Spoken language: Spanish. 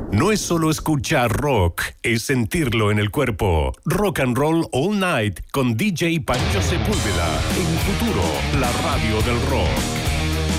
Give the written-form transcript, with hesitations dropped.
No es solo escuchar rock, es sentirlo en el cuerpo. Rock and Roll All Night con DJ Pancho Sepúlveda. En Futuro, la radio del rock.